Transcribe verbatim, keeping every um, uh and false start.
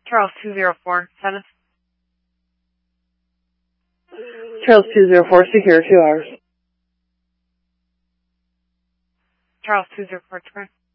Charles two zero four seven. Charles two zero four, secure, two hours. Charles two zero four,